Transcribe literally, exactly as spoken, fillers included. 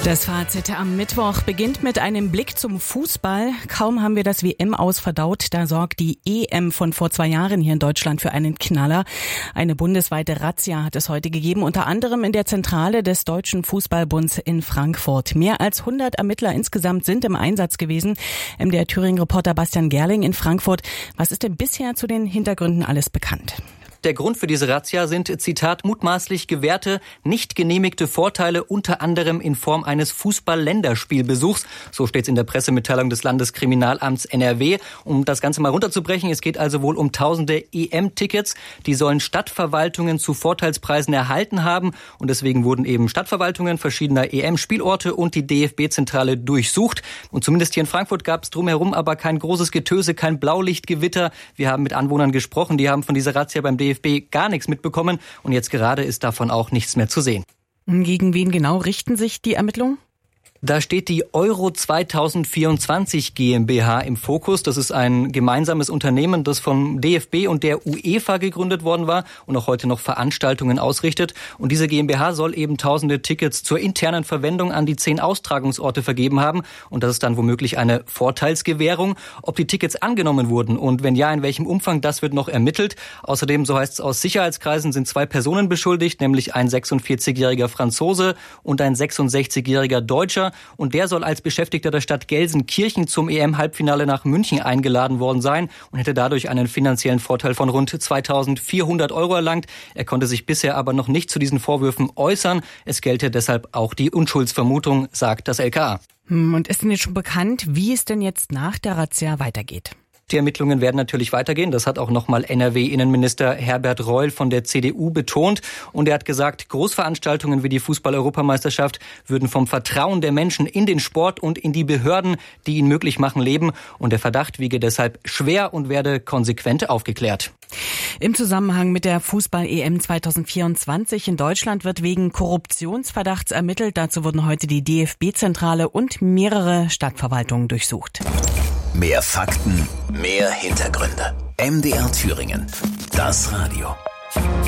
Das Fazit am Mittwoch beginnt mit einem Blick zum Fußball. Kaum haben wir das W M-Aus verdaut, da sorgt die E M von vor zwei Jahren hier in Deutschland für einen Knaller. Eine bundesweite Razzia hat es heute gegeben, unter anderem in der Zentrale des Deutschen Fußballbunds in Frankfurt. Mehr als hundert Ermittler insgesamt sind im Einsatz gewesen. M D R-Thüringen-Reporter Bastian Gerling in Frankfurt. Was ist denn bisher zu den Hintergründen alles bekannt? Der Grund für diese Razzia sind, Zitat, mutmaßlich gewährte, nicht genehmigte Vorteile, unter anderem in Form eines Fußball-Länderspielbesuchs. So steht es in der Pressemitteilung des Landeskriminalamts N R W. Um das Ganze mal runterzubrechen, es geht also wohl um tausende E M-Tickets. Die sollen Stadtverwaltungen zu Vorteilspreisen erhalten haben. Und deswegen wurden eben Stadtverwaltungen verschiedener E M-Spielorte und die D F B-Zentrale durchsucht. Und zumindest hier in Frankfurt gab es drumherum aber kein großes Getöse, kein Blaulichtgewitter. Wir haben mit Anwohnern gesprochen, die haben von dieser Razzia beim D F B gar nichts mitbekommen und jetzt gerade ist davon auch nichts mehr zu sehen. Gegen wen genau richten sich die Ermittlungen? Da steht die Euro zweitausendvierundzwanzig GmbH im Fokus. Das ist ein gemeinsames Unternehmen, das vom D F B und der UEFA gegründet worden war und auch heute noch Veranstaltungen ausrichtet. Und diese GmbH soll eben tausende Tickets zur internen Verwendung an die zehn Austragungsorte vergeben haben. Und das ist dann womöglich eine Vorteilsgewährung. Ob die Tickets angenommen wurden und wenn ja, in welchem Umfang, das wird noch ermittelt. Außerdem, so heißt es aus Sicherheitskreisen, sind zwei Personen beschuldigt, nämlich ein sechsundvierzigjähriger Franzose und ein sechsundsechzigjähriger Deutscher. Und der soll als Beschäftigter der Stadt Gelsenkirchen zum E M-Halbfinale nach München eingeladen worden sein und hätte dadurch einen finanziellen Vorteil von rund zweitausendvierhundert Euro erlangt. Er konnte sich bisher aber noch nicht zu diesen Vorwürfen äußern. Es gelte deshalb auch die Unschuldsvermutung, sagt das L K A. Und ist denn jetzt schon bekannt, wie es denn jetzt nach der Razzia weitergeht? Die Ermittlungen werden natürlich weitergehen. Das hat auch nochmal N R W-Innenminister Herbert Reul von der C D U betont. Und er hat gesagt, Großveranstaltungen wie die Fußball-Europameisterschaft würden vom Vertrauen der Menschen in den Sport und in die Behörden, die ihn möglich machen, leben. Und der Verdacht wiege deshalb schwer und werde konsequent aufgeklärt. Im Zusammenhang mit der Fußball-E M zweitausendvierundzwanzig in Deutschland wird wegen Korruptionsverdachts ermittelt. Dazu wurden heute die D F B-Zentrale und mehrere Stadtverwaltungen durchsucht. Mehr Fakten, mehr Hintergründe. M D R Thüringen. Das Radio.